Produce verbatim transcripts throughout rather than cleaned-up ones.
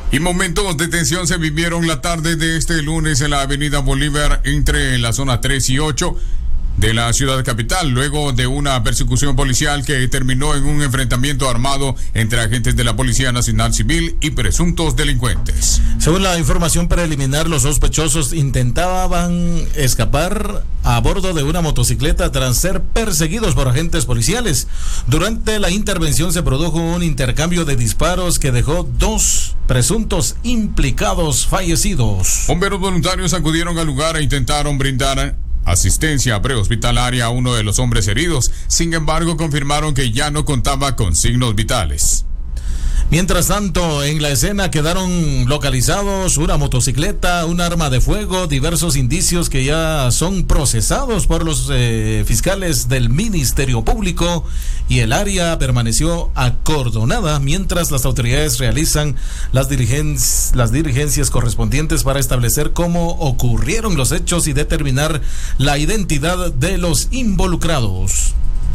Y momentos de tensión se vivieron la tarde de este lunes en la avenida Bolívar entre la zona tres y ocho de la ciudad capital, luego de una persecución policial que terminó en un enfrentamiento armado entre agentes de la Policía Nacional Civil y presuntos delincuentes. Según la información preliminar, los sospechosos intentaban escapar a bordo de una motocicleta tras ser perseguidos por agentes policiales. Durante la intervención se produjo un intercambio de disparos que dejó dos presuntos implicados fallecidos. Bomberos voluntarios acudieron al lugar e intentaron brindar asistencia prehospitalaria a uno de los hombres heridos. Sin embargo, confirmaron que ya no contaba con signos vitales. Mientras tanto, en la escena quedaron localizados una motocicleta, un arma de fuego, diversos indicios que ya son procesados por los eh, fiscales del Ministerio Público, y el área permaneció acordonada mientras las autoridades realizan las, diligen- las diligencias correspondientes para establecer cómo ocurrieron los hechos y determinar la identidad de los involucrados.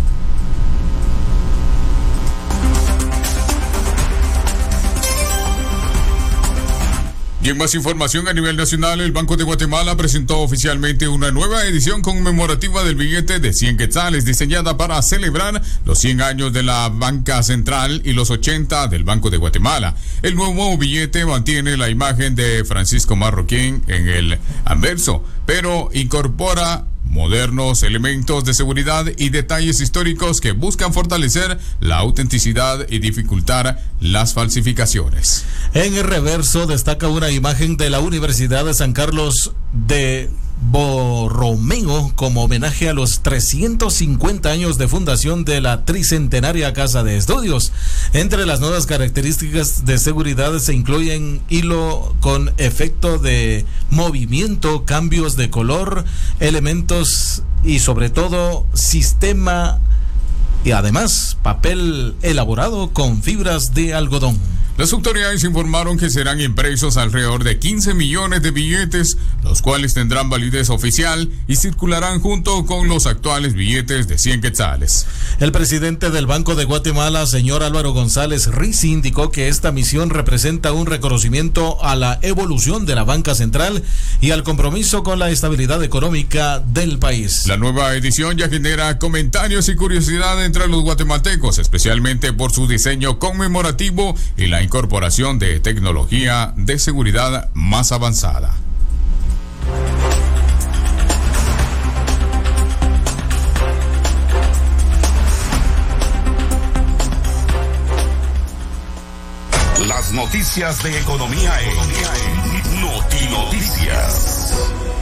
Y en más información a nivel nacional, el Banco de Guatemala presentó oficialmente una nueva edición conmemorativa del billete de cien quetzales, diseñada para celebrar los cien años de la Banca Central y los ochenta del Banco de Guatemala. El nuevo billete mantiene la imagen de Francisco Marroquín en el anverso, pero incorpora modernos elementos de seguridad y detalles históricos que buscan fortalecer la autenticidad y dificultar las falsificaciones. En el reverso destaca una imagen de la Universidad de San Carlos de Borromeo como homenaje a los trescientos cincuenta años de fundación de la tricentenaria Casa de Estudios. Entre las nuevas características de seguridad se incluyen hilo con efecto de movimiento, cambios de color, elementos y sobre todo sistema y además papel elaborado con fibras de algodón. Las autoridades informaron que serán impresos alrededor de quince millones de billetes, los cuales tendrán validez oficial y circularán junto con los actuales billetes de cien quetzales. El presidente del Banco de Guatemala, señor Álvaro González Rizzi, indicó que esta misión representa un reconocimiento a la evolución de la banca central y al compromiso con la estabilidad económica del país. La nueva edición ya genera comentarios y curiosidad entre los guatemaltecos, especialmente por su diseño conmemorativo y la incorporación de tecnología de seguridad más avanzada. Las noticias de economía en Noti Noticias.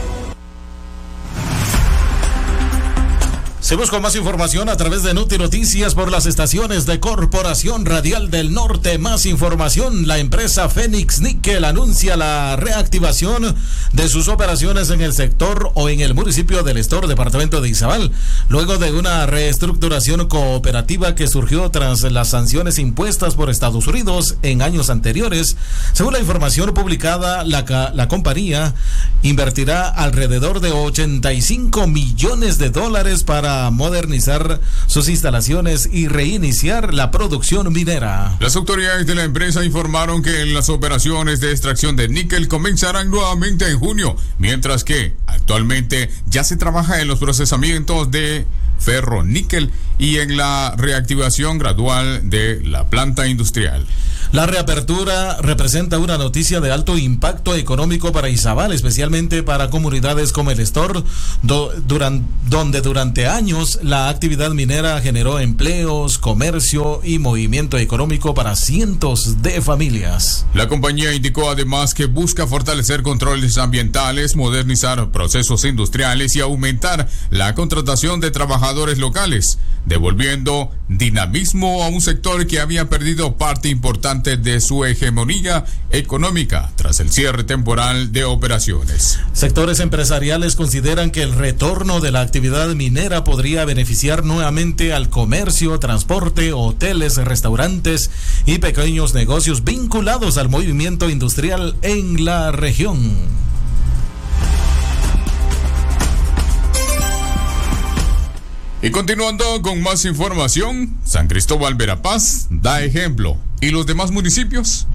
Seguimos con más información a través de Noti Noticias por las estaciones de Corporación Radial del Norte. Más información, la empresa Fénix Níquel anuncia la reactivación de sus operaciones en el sector o en el municipio del Estor, departamento de Izabal, luego de una reestructuración cooperativa que surgió tras las sanciones impuestas por Estados Unidos en años anteriores. Según la información publicada, la, la compañía invertirá alrededor de ochenta y cinco millones de dólares para modernizar sus instalaciones y reiniciar la producción minera. Las autoridades de la empresa informaron que las operaciones de extracción de níquel comenzarán nuevamente en junio, mientras que actualmente ya se trabaja en los procesamientos de ferroníquel y en la reactivación gradual de la planta industrial. La reapertura representa una noticia de alto impacto económico para Izabal, especialmente para comunidades como el Estor, do, duran, donde durante años la actividad minera generó empleos, comercio y movimiento económico para cientos de familias. La compañía indicó además que busca fortalecer controles ambientales, modernizar procesos industriales y aumentar la contratación de trabajadores locales, devolviendo dinamismo a un sector que había perdido parte importante de su hegemonía económica tras el cierre temporal de operaciones. Sectores empresariales consideran que el retorno de la actividad minera podría beneficiar nuevamente al comercio, transporte, hoteles, restaurantes y pequeños negocios vinculados al movimiento industrial en la región. Y continuando con más información, San Cristóbal Verapaz da ejemplo. ¿Y los demás municipios?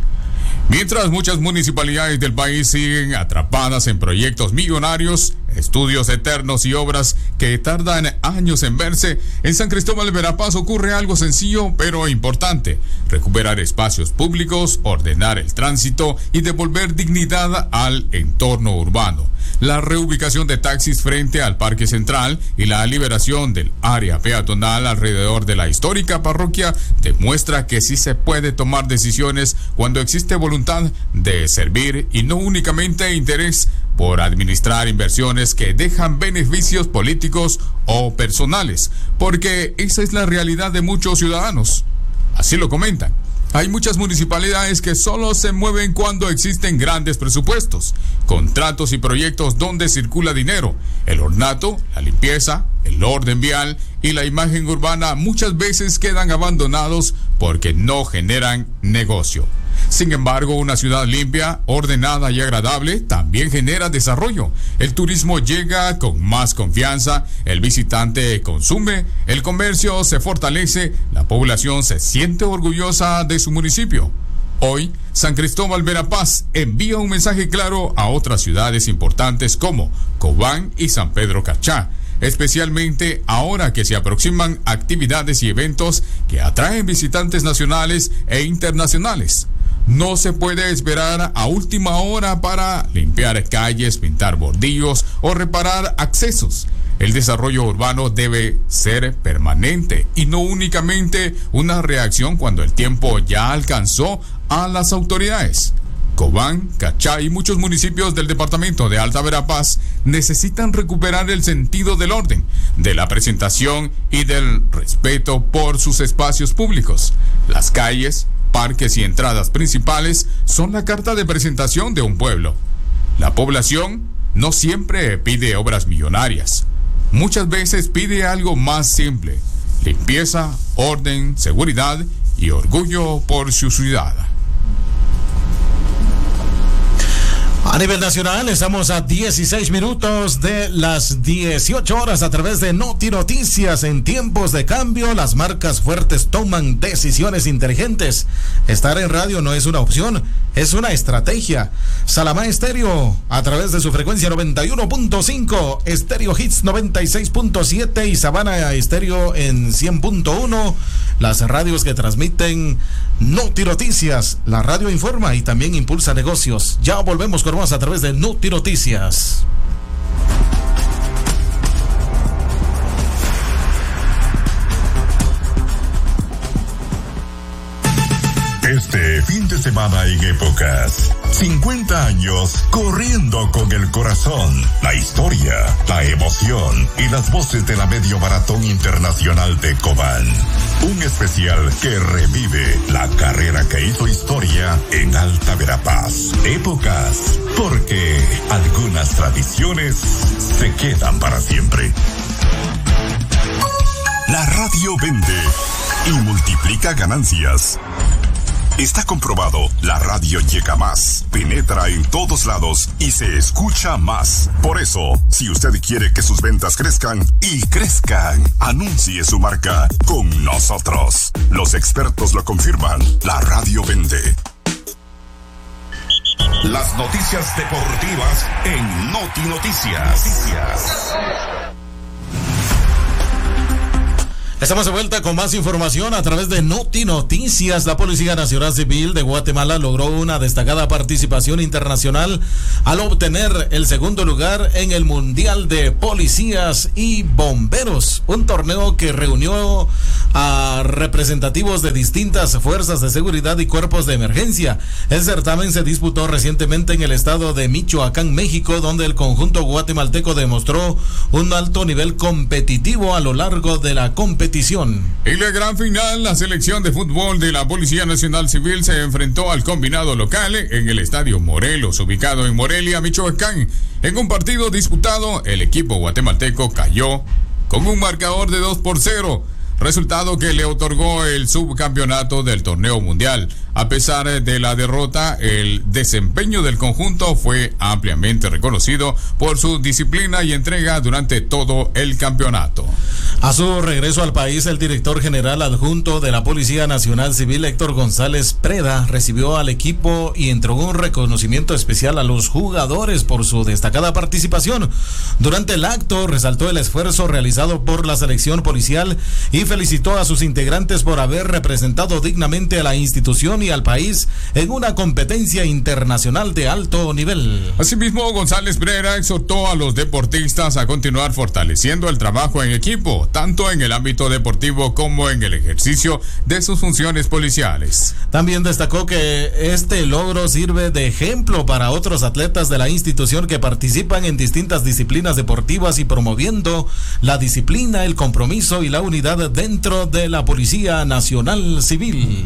Mientras muchas municipalidades del país siguen atrapadas en proyectos millonarios, estudios eternos y obras que tardan años en verse, en San Cristóbal de Verapaz ocurre algo sencillo pero importante: recuperar espacios públicos, ordenar el tránsito y devolver dignidad al entorno urbano. La reubicación de taxis frente al Parque Central y la liberación del área peatonal alrededor de la histórica parroquia demuestra que sí se puede tomar decisiones cuando existe voluntad de servir y no únicamente interés por administrar inversiones que dejan beneficios políticos o personales, porque esa es la realidad de muchos ciudadanos. Así lo comentan. Hay muchas municipalidades que solo se mueven cuando existen grandes presupuestos, contratos y proyectos donde circula dinero. El ornato, la limpieza, el orden vial y la imagen urbana muchas veces quedan abandonados porque no generan negocio. Sin embargo, una ciudad limpia, ordenada y agradable también genera desarrollo. El turismo llega con más confianza, el visitante consume, el comercio se fortalece, la población se siente orgullosa de su municipio. Hoy, San Cristóbal Verapaz envía un mensaje claro a otras ciudades importantes como Cobán y San Pedro Carchá, especialmente ahora que se aproximan actividades y eventos que atraen visitantes nacionales e internacionales. No se puede esperar a última hora para limpiar calles, pintar bordillos o reparar accesos. El desarrollo urbano debe ser permanente y no únicamente una reacción cuando el tiempo ya alcanzó a las autoridades. Cobán, Carchá y muchos municipios del departamento de Alta Verapaz necesitan recuperar el sentido del orden, de la presentación y del respeto por sus espacios públicos. Las calles, parques y entradas principales son la carta de presentación de un pueblo. La población no siempre pide obras millonarias. Muchas veces pide algo más simple: limpieza, orden, seguridad y orgullo por su ciudad. A nivel nacional, estamos a dieciséis minutos de las dieciocho horas a través de Noti Noticias. En tiempos de cambio, las marcas fuertes toman decisiones inteligentes. Estar en radio no es una opción, es una estrategia. Salamá Estéreo, a través de su frecuencia noventa y uno punto cinco, Estéreo Hits noventa y seis punto siete y Sabana Estéreo en cien punto uno. Las radios que transmiten Noti Noticias. La radio informa y también impulsa negocios. Ya volvemos con más a través de Noti Noticias. Este fin de semana en Épocas, cincuenta años corriendo con el corazón, la historia, la emoción y las voces de la Medio Maratón Internacional de Cobán. Un especial que revive la carrera que hizo historia en Alta Verapaz. Épocas, porque algunas tradiciones se quedan para siempre. La radio vende y multiplica ganancias. Está comprobado, la radio llega más, penetra en todos lados y se escucha más. Por eso, si usted quiere que sus ventas crezcan y crezcan, anuncie su marca con nosotros. Los expertos lo confirman, la radio vende. Las noticias deportivas en Noti Noticias. Noticias. Estamos de vuelta con más información a través de Noti Noticias. La Policía Nacional Civil de Guatemala logró una destacada participación internacional al obtener el segundo lugar en el Mundial de Policías y Bomberos, un torneo que reunió a representativos de distintas fuerzas de seguridad y cuerpos de emergencia. El certamen se disputó recientemente en el estado de Michoacán, México, donde el conjunto guatemalteco demostró un alto nivel competitivo a lo largo de la competición. En la gran final, la selección de fútbol de la Policía Nacional Civil se enfrentó al combinado local en el Estadio Morelos, ubicado en Morelia, Michoacán. En un partido disputado, el equipo guatemalteco cayó con un marcador de dos por cero, resultado que le otorgó el subcampeonato del torneo mundial A pesar de la derrota, el desempeño del conjunto fue ampliamente reconocido por su disciplina y entrega durante todo el campeonato. A su regreso al país, el director general adjunto de la Policía Nacional Civil, Héctor González Preda, recibió al equipo y entregó un reconocimiento especial a los jugadores por su destacada participación. Durante el acto, resaltó el esfuerzo realizado por la selección policial y felicitó a sus integrantes por haber representado dignamente a la institución y al país en una competencia internacional de alto nivel. Asimismo, González Preda exhortó a los deportistas a continuar fortaleciendo el trabajo en equipo, tanto en el ámbito deportivo como en el ejercicio de sus funciones policiales. También destacó que este logro sirve de ejemplo para otros atletas de la institución que participan en distintas disciplinas deportivas y promoviendo la disciplina, el compromiso y la unidad dentro de la Policía Nacional Civil.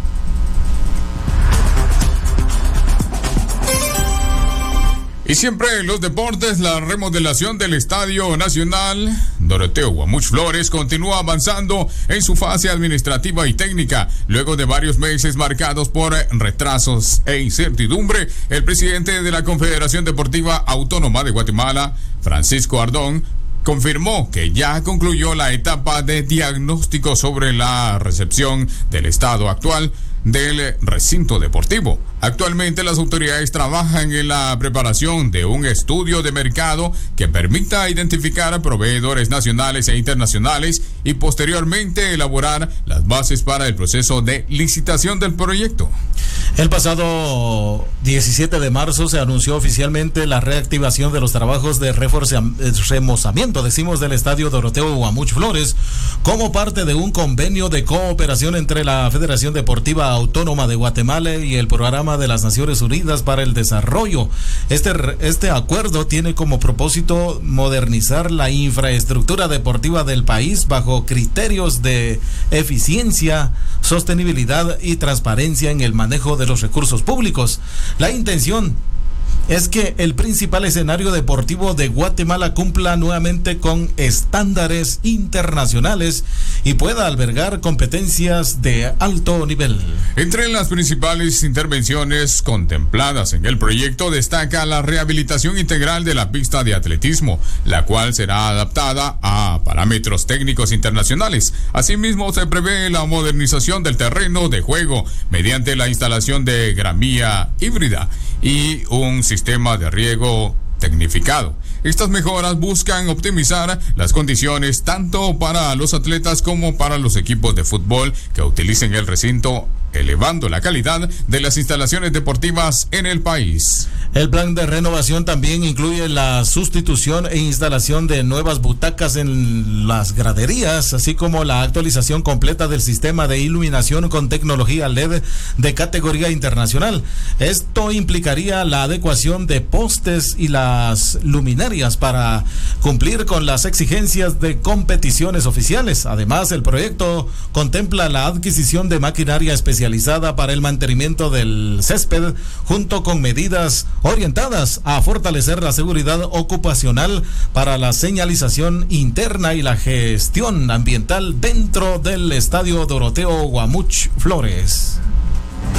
Y siempre en los deportes, la remodelación del Estadio Nacional Doroteo Guamuch Flores continúa avanzando en su fase administrativa y técnica. Luego de varios meses marcados por retrasos e incertidumbre, el presidente de la Confederación Deportiva Autónoma de Guatemala, Francisco Ardón, confirmó que ya concluyó la etapa de diagnóstico sobre la recepción del estado actual del recinto deportivo. Actualmente las autoridades trabajan en la preparación de un estudio de mercado que permita identificar a proveedores nacionales e internacionales y posteriormente elaborar las bases para el proceso de licitación del proyecto. El pasado diecisiete de marzo se anunció oficialmente la reactivación de los trabajos de remozamiento, decimos, del Estadio Doroteo Guamuch Flores, como parte de un convenio de cooperación entre la Federación Deportiva Autónoma de Guatemala y el Programa de las Naciones Unidas para el Desarrollo. Este, este acuerdo tiene como propósito modernizar la infraestructura deportiva del país bajo criterios de eficiencia, sostenibilidad y transparencia en el manejo de los recursos públicos. La intención es que el principal escenario deportivo de Guatemala cumpla nuevamente con estándares internacionales y pueda albergar competencias de alto nivel. Entre las principales intervenciones contempladas en el proyecto destaca la rehabilitación integral de la pista de atletismo, la cual será adaptada a parámetros técnicos internacionales. Asimismo, se prevé la modernización del terreno de juego mediante la instalación de gramilla híbrida y un sistema de riego tecnificado. Estas mejoras buscan optimizar las condiciones tanto para los atletas como para los equipos de fútbol que utilicen el recinto, elevando la calidad de las instalaciones deportivas en el país. El plan de renovación también incluye la sustitución e instalación de nuevas butacas en las graderías, así como la actualización completa del sistema de iluminación con tecnología L E D de categoría internacional. Esto implicaría la adecuación de postes y las luminarias para cumplir con las exigencias de competiciones oficiales. Además, el proyecto contempla la adquisición de maquinaria especializada para el mantenimiento del césped, junto con medidas orientadas a fortalecer la seguridad ocupacional para la señalización interna y la gestión ambiental dentro del Estadio Doroteo Guamuch Flores.